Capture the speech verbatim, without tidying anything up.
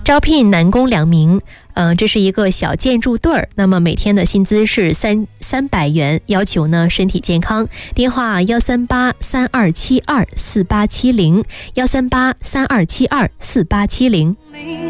招聘男工两名。嗯，这是一个小建筑队儿，那么每天的薪资是三三百元，要求呢身体健康。电话幺三八三二七二四八七零，幺三八三二七二四八七零。